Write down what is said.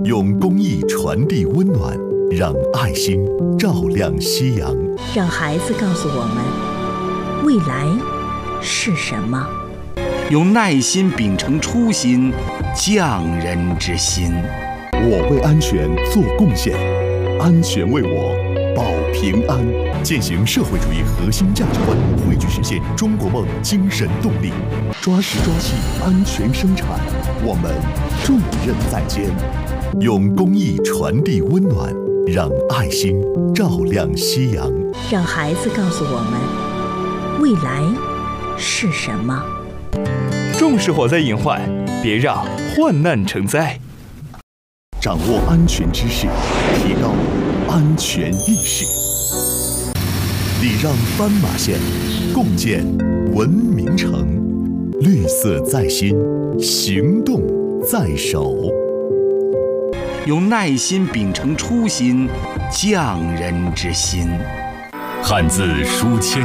用公益传递温暖，让爱心照亮夕阳。 让孩子告诉我们，未来是什么？ 用耐心秉承初心，匠人之心。 我为安全做贡献，安全为我保平安。践行社会主义核心价值观，汇聚实现中国梦精神动力，抓实抓细安全生产，我们重任在肩。用公益传递温暖，让爱心照亮夕阳。 让孩子告诉我们，未来是什么？ 重视火灾隐患，别让患难成灾。 掌握安全知识，提高安全意识。礼让斑马线，共建文明城。绿色在心，行动在手。 用耐心秉承初心，匠人之心。 汉字书千